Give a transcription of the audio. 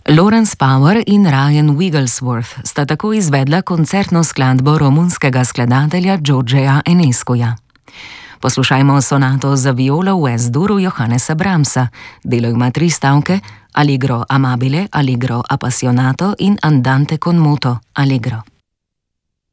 Lawrence Power in Ryan Wigglesworth sta tako izvedla koncertno skladbo romunskega skladatelja Georgeja Enescuja. Poslušajmo sonato za violo v S-duru Johannesa Brahmsa. Delo ima 3 stavke: Allegro amabile, Allegro appassionato in Andante con moto, Allegro.